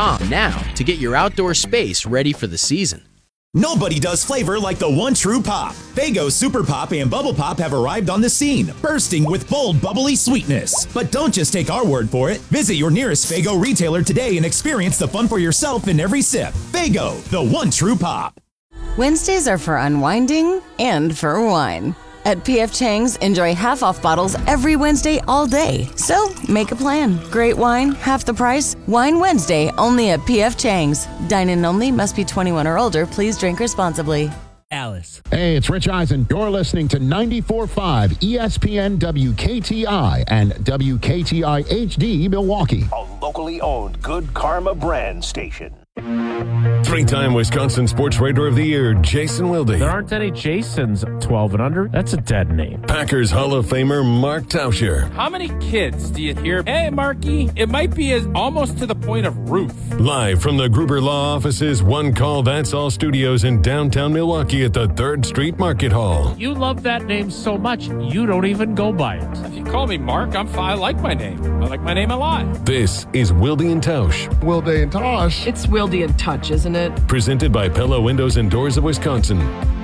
FagoSuperPop.com now to get your outdoor space ready for the season. Nobody does flavor like the one true pop. Faygo Super Pop and Bubble Pop have arrived on the scene, bursting with bold, bubbly sweetness. But don't just take our word for it. Visit your nearest Faygo retailer today and experience the fun for yourself in every sip. Faygo, the one true pop. Wednesdays are for unwinding and for wine. At P.F. Chang's, enjoy half-off bottles every Wednesday all day. So, make a plan. Great wine, half the price. Wine Wednesday, only at P.F. Chang's. Dine-in only, must be 21 or older. Please drink responsibly. Alice. Hey, it's Rich Eisen. You're listening to 94.5 ESPN WKTI and WKTI HD Milwaukee. A locally owned Good Karma brand station. Three-time Wisconsin Sports Writer of the Year, Jason Wilde. There aren't any Jasons 12 and under. That's a dead name. Packers Hall of Famer, Mark Tauscher. How many kids do you hear, hey, Marky? It might be almost to the point of Ruth. Live from the Gruber Law Office's One Call That's All studios in downtown Milwaukee at the 3rd Street Market Hall. You love that name so much, you don't even go by it. If you call me Mark, I like my name. I like my name a lot. This is Wilde and Tausch. Wilde and Tosh. It's Wilde and Touch, isn't it? Presented by Pella Windows and Doors of Wisconsin.